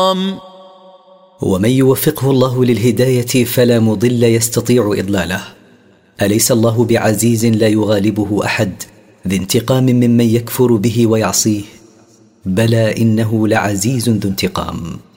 ومن يوفقه الله للهداية فلا مضل يستطيع إضلاله. أليس الله بعزيز لا يغالبه أحد ذي انتقام ممن يكفر به ويعصيه؟ بلى إنه لعزيز ذو انتقام.